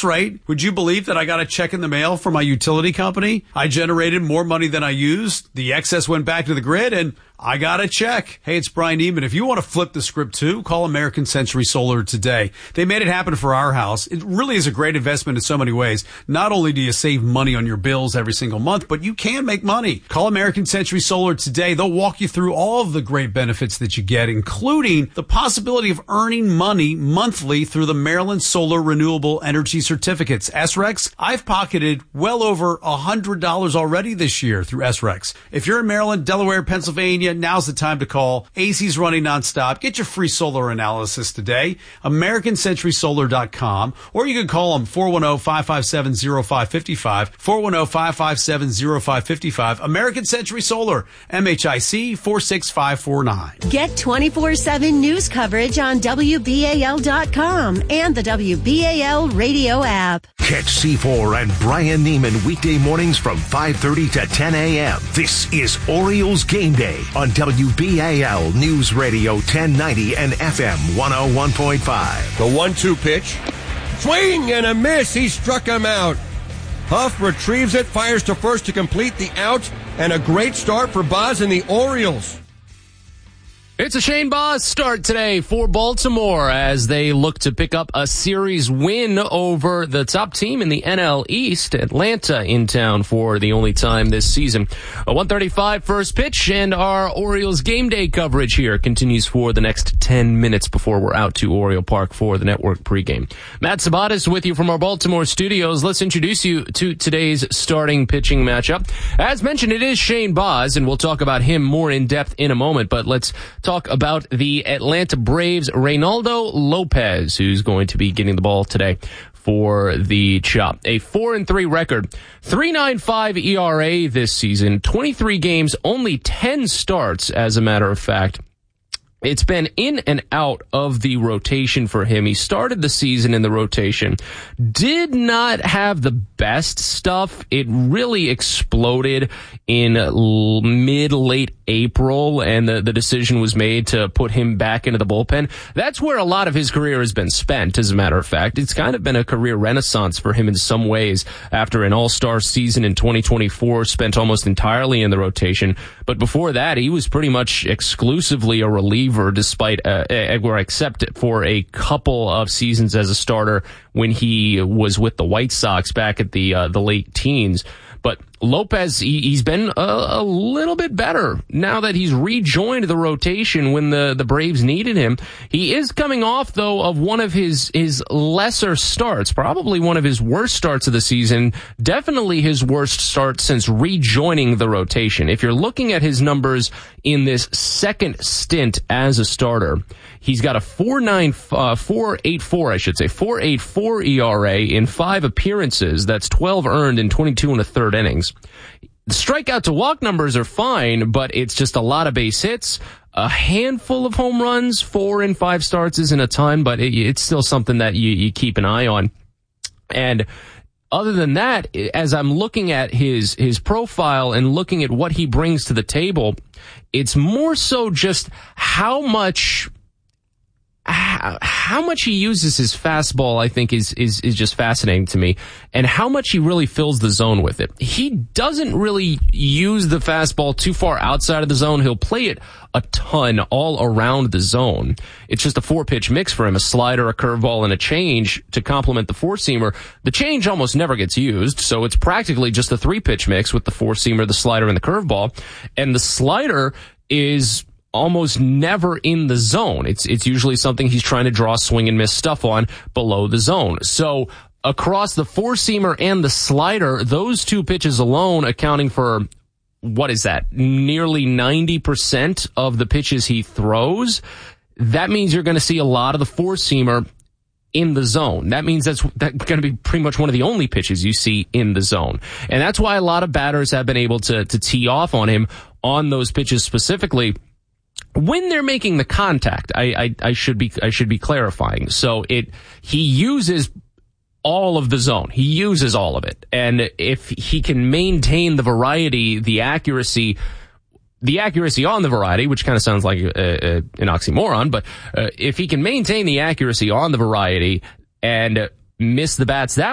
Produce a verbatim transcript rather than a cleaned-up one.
That's right. Would you believe that I got a check in the mail from my utility company? I generated more money than I used. The excess went back to the grid and I got a check. Hey, it's Brian Neiman. If you want to flip the script too, call American Century Solar today. They made it happen for our house. It really is a great investment in so many ways. Not only do you save money on your bills every single month, but you can make money. Call American Century Solar today. They'll walk you through all of the great benefits that you get, including the possibility of earning money monthly through the Maryland Solar Renewable Energy Certificates. S R E Cs, I've pocketed well over one hundred dollars already this year through S R E Cs. If you're in Maryland, Delaware, Pennsylvania, now's the time to call. A C's running nonstop. Get your free solar analysis today. American Century Solar dot com, or you can call them four one zero, five five seven, zero five five five, four one zero, five five seven, zero five five five. American Century Solar, M H I C four six five four nine. Get twenty-four seven news coverage on W B A L dot com and the W B A L radio app. Catch C four and Brian Neiman weekday mornings from five thirty to ten a.m. This is Orioles Game Day on W B A L News Radio ten ninety and F M one oh one point five. The one two pitch. Swing and a miss. He struck him out. Huff retrieves it, fires to first to complete the out, and a great start for Boz and the Orioles. It's a Shane Boz start today for Baltimore as they look to pick up a series win over the top team in the N L East, Atlanta, in town for the only time this season. A one thirty-five first pitch, and our Orioles game day coverage here continues for the next ten minutes before we're out to Oriole Park for the network pregame. Matt Sabatis with you from our Baltimore studios. Let's introduce you to today's starting pitching matchup. As mentioned, it is Shane Boz, and we'll talk about him more in depth in a moment, but let's talk about the Atlanta Braves' Reynaldo Lopez, who's going to be getting the ball today for the Chop. A four and three record, three point nine five E R A this season, twenty-three games, only ten starts, as a matter of fact. It's been in and out of the rotation for him. He started the season in the rotation, did not have the best stuff. It really exploded in mid-late April, and the, the decision was made to put him back into the bullpen. That's where a lot of his career has been spent, as a matter of fact. It's kind of been a career renaissance for him in some ways after an all-star season in twenty twenty-four, spent almost entirely in the rotation. But before that, he was pretty much exclusively a reliever, despite, uh, or except for a couple of seasons as a starter when he was with the White Sox back at the uh, the late teens. But Lopez, he, he's been a, a little bit better now that he's rejoined the rotation when the, the Braves needed him. He is coming off, though, of one of his, his lesser starts, probably one of his worst starts of the season, definitely his worst start since rejoining the rotation. If you're looking at his numbers in this second stint as a starter, he's got a four nine, uh, four eighty-four, I should say, four eighty-four E R A in five appearances. That's twelve earned in twenty-two and a third innings. The strikeout to walk numbers are fine, but it's just a lot of base hits, a handful of home runs. Four in five starts isn't a ton, but it, it's still something that you, you keep an eye on. And other than that, as I'm looking at his his profile and looking at what he brings to the table, it's more so just how much how, how much he uses his fastball, I think, is, is, is just fascinating to me, and how much he really fills the zone with it. He doesn't really use the fastball too far outside of the zone. He'll play it a ton all around the zone. It's just a four-pitch mix for him, a slider, a curveball, and a change to complement the four-seamer. The change almost never gets used, so it's practically just a three-pitch mix with the four-seamer, the slider, and the curveball. And the slider is almost never in the zone. It's it's usually something he's trying to draw swing and miss stuff on below the zone. So across the four-seamer and the slider, those two pitches alone accounting for, what is that, nearly ninety percent of the pitches he throws. That means you're going to see a lot of the four-seamer in the zone. That means that's, that's going to be pretty much one of the only pitches you see in the zone. And that's why a lot of batters have been able to, to tee off on him on those pitches specifically when they're making the contact. I, I, I should be, I should be clarifying. So it, he uses all of the zone. He uses all of it. And if he can maintain the variety, the accuracy, the accuracy on the variety, which kind of sounds like a, a, an oxymoron, but uh, if he can maintain the accuracy on the variety and miss the bats that